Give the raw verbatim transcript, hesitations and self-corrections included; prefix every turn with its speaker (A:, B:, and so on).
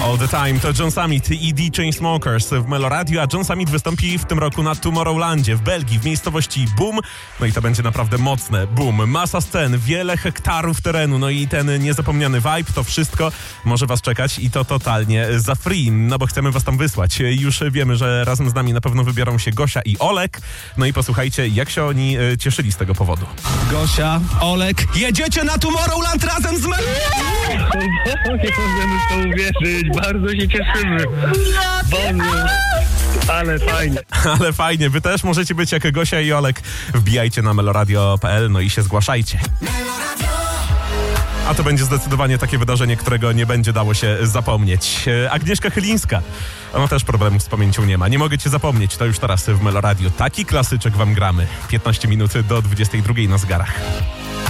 A: All the Time to John Summit i The Chainsmokers w Meloradio, a John Summit wystąpi w tym roku na Tomorrowlandzie w Belgii, w miejscowości Boom. No i to będzie naprawdę mocne. Boom, masa scen, wiele hektarów terenu, no i ten niezapomniany vibe, to wszystko może was czekać i to totalnie za free, no bo chcemy was tam wysłać. Już wiemy, że razem z nami na pewno wybiorą się Gosia i Olek. No i posłuchajcie, jak się oni cieszyli z tego powodu.
B: Gosia, Olek, jedziecie na Tomorrowland razem z Meloradio!
C: Nie możemy w to uwierzyć, bardzo się cieszymy. Boże, ale fajnie.
A: Ale fajnie, wy też możecie być jak Gosia i Olek. Wbijajcie na meloradio kropka p l, no i się zgłaszajcie. A to będzie zdecydowanie takie wydarzenie, którego nie będzie dało się zapomnieć. Agnieszka Chylińska. Ona też problemów z pamięcią nie ma. Nie mogę cię zapomnieć, to już teraz w Meloradio. Taki klasyczek wam gramy. piętnaście minut do dwudziestej drugiej na zegarach.